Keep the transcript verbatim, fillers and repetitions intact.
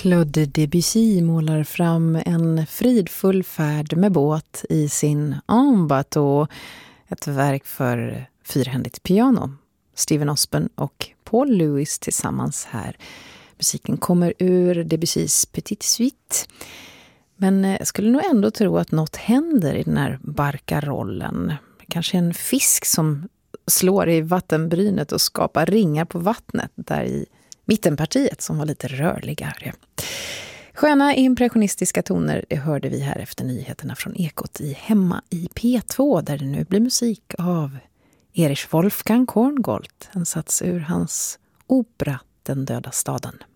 Claude Debussy målar fram en fridfull färd med båt i sin En bateau, ett verk för fyrhändigt piano. Steven Osborne och Paul Lewis tillsammans här. Musiken kommer ur Debussys Petite Suite. Men jag skulle nog ändå tro att något händer i den här barkarollen. Kanske en fisk som slår i vattenbrynet och skapar ringar på vattnet där i mittenpartiet som var lite rörligare. Sköna impressionistiska toner, det hörde vi här efter nyheterna från Ekot i Hemma i P två, där det nu blir musik av Erich Wolfgang Korngold, en sats ur hans opera Den döda staden.